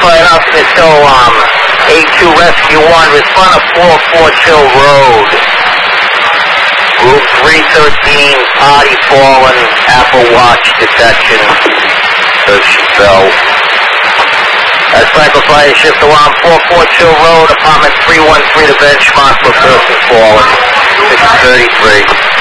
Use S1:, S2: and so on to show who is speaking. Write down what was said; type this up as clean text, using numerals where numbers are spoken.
S1: Firefighter Officer Hill Alarm. A2 Rescue 1, respond to 44 Chill Road. Group 313, party fallen, Apple Watch detection. So she fell. That's Franklin Fire Shift Alarm 44 Chill Road, apartment 313 to benchmark for person fallen. 633.